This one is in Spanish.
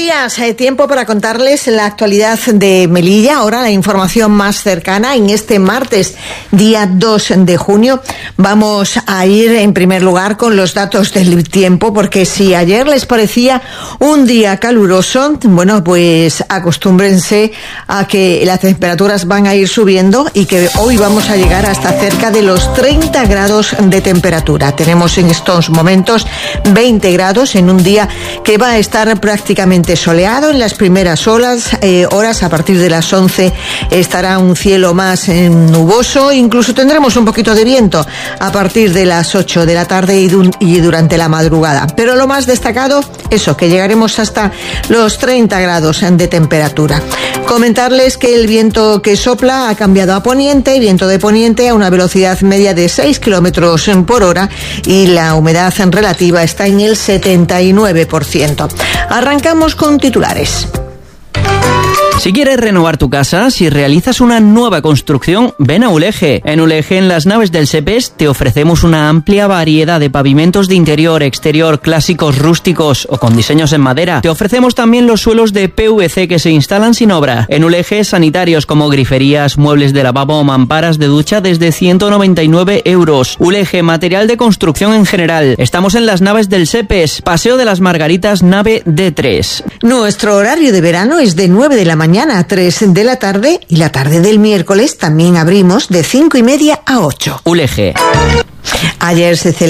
días, tiempo para contarles la actualidad de Melilla. Ahora la información más cercana en este martes, día 2 de junio. Vamos a ir en primer lugar con los datos del tiempo, porque si ayer les parecía un día caluroso, bueno, pues acostúmbrense a que las temperaturas van a ir subiendo y que hoy vamos a llegar hasta cerca de los 30 grados de temperatura. Tenemos en estos momentos 20 grados en un día que va a estar prácticamente soleado. En las primeras horas a partir de las 11 estará un cielo más nuboso, incluso tendremos un poquito de viento a partir de las 8 de la tarde y durante la madrugada. Pero lo más destacado, eso, que llegaremos hasta los 30 grados de temperatura. Comentarles que el viento que sopla ha cambiado a poniente, viento de poniente a una velocidad media de 6 kilómetros por hora y la humedad relativa está en el 79%. Arrancamos con titulares. Si quieres renovar tu casa, si realizas una nueva construcción, ven a Uleje. En Uleje, en las naves del SEPES, te ofrecemos una amplia variedad de pavimentos de interior, exterior, clásicos, rústicos o con diseños en madera. Te ofrecemos también los suelos de PVC que se instalan sin obra. En Uleje, sanitarios como griferías, muebles de lavabo o mamparas de ducha desde 199 euros. Uleje, material de construcción en general. Estamos en las naves del SEPES, Paseo de las Margaritas, nave D3. Nuestro horario de verano es de 9 de la mañana a 3 de la tarde y la tarde del miércoles también abrimos de 5:30 a 8. Uleje. Ayer se